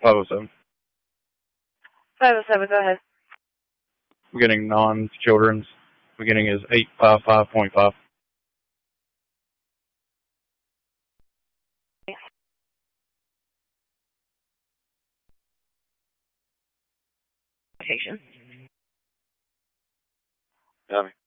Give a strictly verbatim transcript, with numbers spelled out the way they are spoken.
five oh seven. five oh seven, go ahead. Beginning non-children's. Beginning is eight five five point five. Location. Got me.